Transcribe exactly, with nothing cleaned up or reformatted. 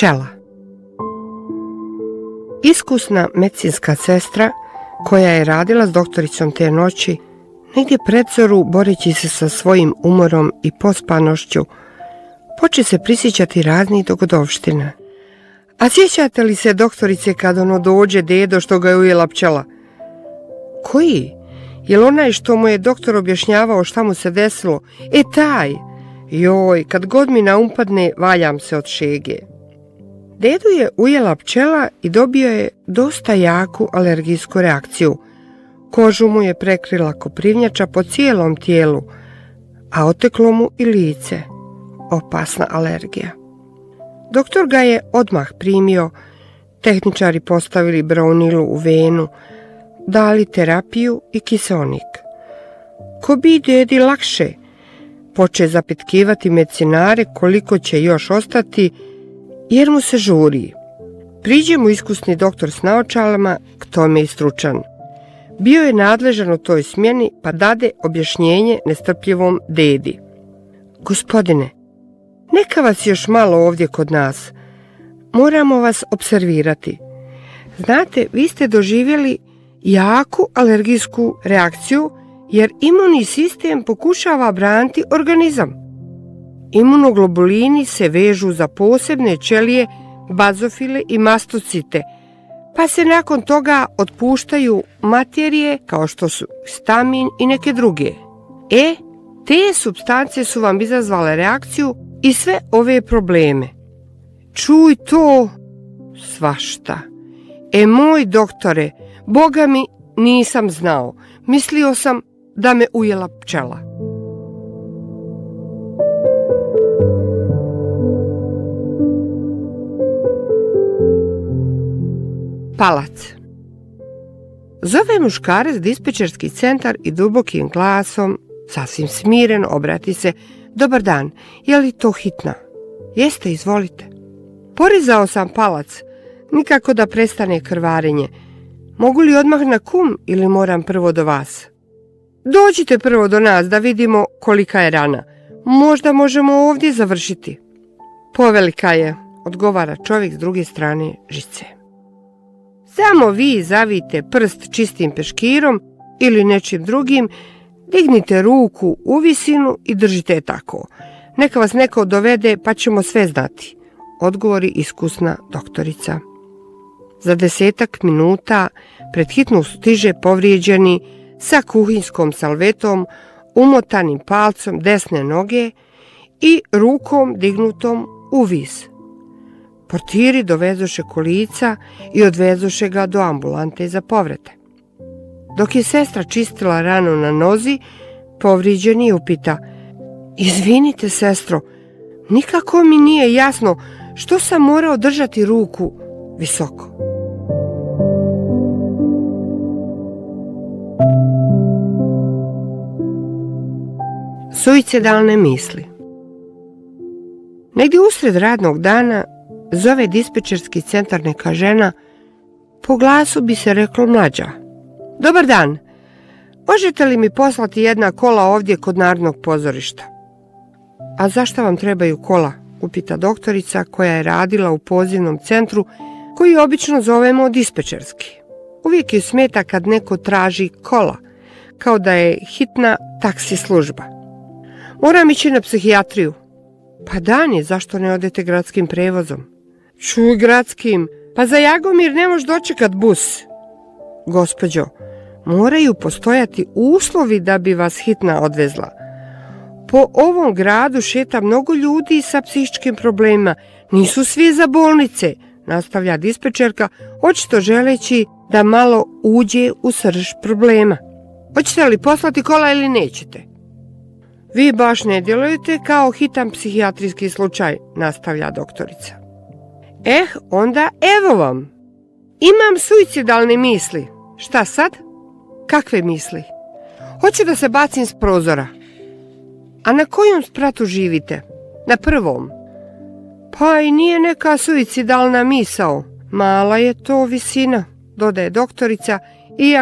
Pčela. Iskusna medicinska sestra koja je radila s doktoricom te noći, negdje pred zoru, boreći se sa svojim umorom i pospanošću, poče se prisjećati raznih dogodovština. A sjećate li se, doktorice, kad ono dođe dedo što ga je ujela pčela? Koji? Jel onaj što mu je doktor objašnjavao šta mu se desilo? E taj! Joj, kad god mi naumpadne, valjam se od šege. Dedu je ujela pčela i dobio je dosta jaku alergijsku reakciju. Kožu mu je prekrila koprivnjača po cijelom tijelu, a oteklo mu i lice. Opasna alergija. Doktor ga je odmah primio, tehničari postavili braunilu u venu, dali terapiju i kiseonik. Ko bi dedi lakše, poče zapitkivati medicinare koliko će još ostati, jer mu se žuri. Priđe mu iskusni doktor s naočalama, k tome i stručan. Bio je nadležan u toj smjeni, pa dade objašnjenje nestrpljivom dedi. Gospodine, neka vas još malo ovdje kod nas. Moramo vas observirati. Znate, vi ste doživjeli jaku alergijsku reakciju, jer imunni sistem pokušava braniti organizam. Imunoglobulini se vežu za posebne ćelije, bazofile i mastocite, pa se nakon toga otpuštaju materije kao što su stamin i neke druge. E, te supstance su vam izazvale reakciju i sve ove probleme. Čuj to, svašta. E, moj doktore, Boga mi, nisam znao. Mislio sam da me ujela pčela. Palac. Zove muškarac dispečerski centar i dubokim glasom, sasvim smiren, obrati se. Dobar dan, je li to hitna? Jeste, izvolite. Porezao sam palac, nikako da prestane krvarenje. Mogu li odmah na kum ili moram prvo do vas? Dođite prvo do nas da vidimo kolika je rana. Možda možemo ovdje završiti. Povelika je, odgovara čovjek s druge strane žice. Samo vi zavijte prst čistim peškirom ili nečim drugim, dignite ruku u visinu i držite je tako. Neka vas neko dovede pa ćemo sve znati, odgovori iskusna doktorica. Za desetak minuta pred hitnu stiže povrijeđeni sa kuhinskom salvetom, umotanim palcom desne noge i rukom dignutom u vis. Portiri dovezoše kolica i odvezoše ga do ambulante za povrede. Dok je sestra čistila ranu na nozi, povrijeđeni upita: Izvinite, sestro, nikako mi nije jasno što sam morao držati ruku visoko. Suicidalne misli. Negdje usred radnog dana zove dispečerski centar neka žena, po glasu bi se reklo mlađa. Dobar dan, možete li mi poslati jedna kola ovdje kod Narodnog pozorišta? A zašto vam trebaju kola? Upita doktorica koja je radila u pozivnom centru koji obično zovemo dispečerski. Uvijek ju smeta kad neko traži kola, kao da je hitna taksi služba. Moram ići na psihijatriju. Pa dan je, zašto ne odete gradskim prevozom? Čuj, gradskim, pa za Jagomir ne može dočekat bus. Gospođo, moraju postojati uslovi da bi vas hitna odvezla. Po ovom gradu šeta mnogo ljudi sa psihičkim problemima. Nisu svi za bolnice, nastavlja dispečerka, očito želeći da malo uđe u srž problema. Hoćete li poslati kola ili nećete? Vi baš ne djelujete kao hitan psihijatrijski slučaj, nastavlja doktorica. Eh, onda evo vam. Imam suicidalne misli. Šta sad? Kakve misli? Hoću da se bacim s prozora. A na kojom spratu živite? Na prvom. Pa i nije neka suicidalna misao. Mala je to visina, dodaje doktorica